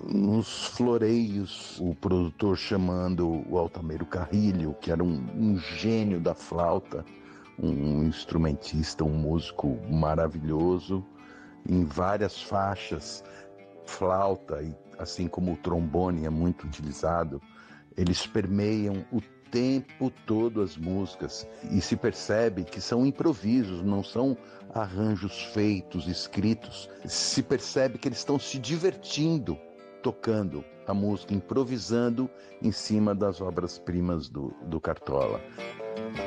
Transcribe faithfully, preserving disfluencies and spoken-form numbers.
nos floreios, o produtor chamando o Altamiro Carrilho, que era um, um gênio da flauta, um instrumentista, um músico maravilhoso, em várias faixas, flauta, e assim como o trombone é muito utilizado, eles permeiam o tempo todo as músicas e se percebe que são improvisos, não são arranjos feitos, escritos. Se percebe que eles estão se divertindo tocando a música, improvisando em cima das obras-primas do, do Cartola.